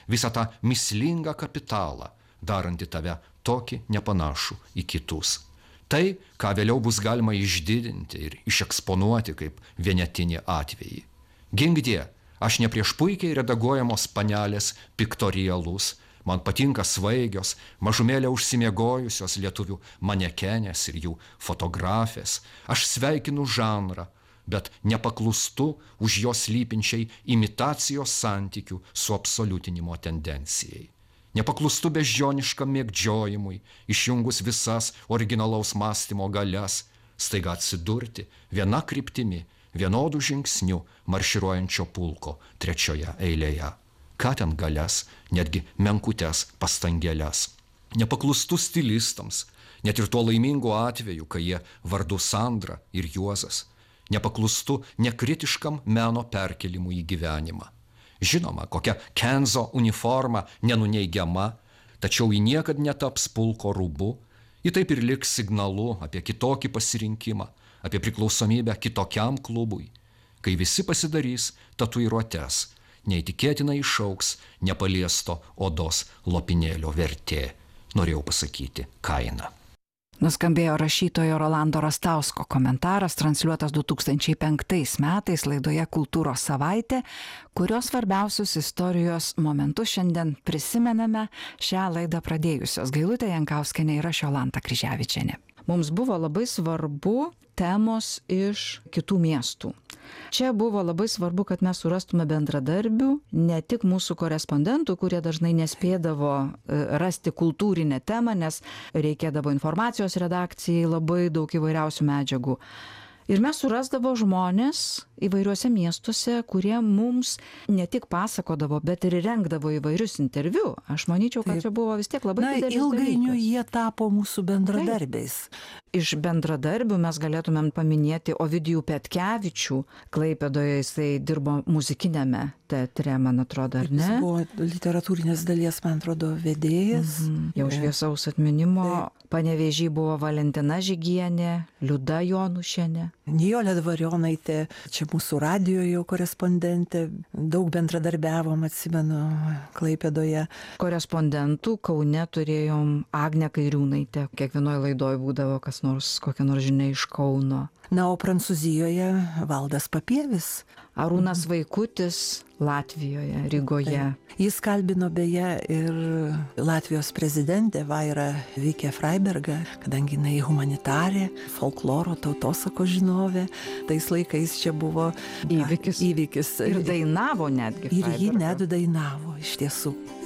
visą tą mislingą kapitalą, darantį tave tokį nepanašų į kitus. Tai, ką vėliau bus galima išdidinti ir išeksponuoti kaip vienetinį atvejį. Ginkdie, aš ne prieš puikiai redaguojamos panelės piktorialus, man patinka svaigios, mažumėlę užsimiegojusios lietuvių manekenės ir jų fotografės. Aš sveikinu žanrą, bet nepaklūstu už jos slypinčiai imitacijos santykių su absoliutinimo tendencijai. Nepaklūstu beždžioniškam mėgdžiojimui, išjungus visas originalaus mąstymo galias, staiga atsidurti viena kryptimi, vienodų žingsnių marširuojančio pulko trečioje eilėje. Ką ten galias, netgi menkutes pastangėles. Nepaklūstu stilistams, net ir tuo laimingu atveju, kai jie vardu Sandra ir Juozas. Nepaklūstu nekritiškam meno perkelimui į gyvenimą. Žinoma, kokia Kenzo uniforma nenuneigiama, tačiau ji niekad netaps pulko rūbu, ji taip ir liks signalu apie kitokį pasirinkimą, apie priklausomybę kitokiam klubui. Kai visi pasidarys tatuiruotes, neįtikėtinai išauks nepaliesto odos lopinėlio vertė. Norėjau pasakyti kaina. Nuskambėjo rašytojo Rolando Rastausko komentaras, transliuotas 2005 metais laidoje Kultūros savaitė, kurios svarbiausius istorijos momentus šiandien prisimename šią laidą pradėjusios Gailutė Jankauskienė ir aš Jolanta Kryževičienė. Mums buvo labai svarbu temos iš kitų miestų. Čia buvo labai svarbu, kad mes surastume bendradarbių, ne tik mūsų korespondentų, kurie dažnai nespėdavo rasti kultūrinę temą, nes reikėdavo informacijos redakcijai labai daug įvairiausių medžiagų. Ir mes surasdavo žmonės įvairiuose miestuose, kurie mums ne tik pasakodavo, bet ir rengdavo įvairius interviu. Aš manyčiau, kad čia buvo vis tiek labai didelis dalykas. Ilgainiui jie tapo mūsų bendradarbiais. Iš bendradarbių mes galėtumėm paminėti Ovidijų Petkevičių. Klaipėdoje jisai dirbo muzikinėme teatre, man atrodo, ar ne? Jis buvo literatūrinės dalies, man atrodo, vedėjas. Jau šviesaus atminimo. Panevėžy buvo Valentina Žygienė, Liuda Jonušienė. Nijolė Dvarionaitė, čia mūsų radijo jau korespondentė, daug bendradarbiavom, atsimenu, Klaipėdoje. Korespondentų Kaune turėjom Agnę Kairiūnaitę, kiekvienoje laidoje būdavo kokia nors žinia iš Kauno. Na, o Prancūzijoje Valdas Papievis. Arūnas Vaikutis Latvijoje, Rygoje. Jis kalbino beje ir Latvijos prezidentė Vaira Vikė Freibergą, kadangi jinai humanitarė, folkloro, tautosako žinovė. Tais laikais čia buvo įvykis. Ir dainavo netgi. Ir ji net dainavo, iš tiesų.